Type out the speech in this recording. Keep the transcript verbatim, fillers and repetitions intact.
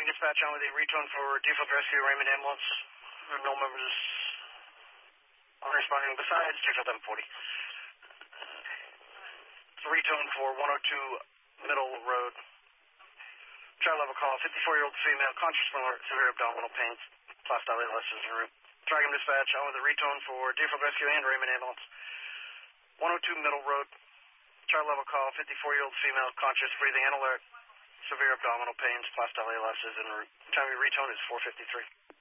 dispatch on with a retone for default rescue Raymond ambulance. There are no members responding besides default M forty. It's a retone for one oh two Middle Road. Child level call, fifty-four-year-old female, conscious from severe abdominal pains, plus dilatation en route. Trigon dispatch on with a retone for default rescue and Raymond ambulance. one oh two Middle Road. Child level call, fifty-four-year-old female, conscious, breathing, and alert. Severe abdominal pains, plus dilatation en route. Time of retone is four fifty-three.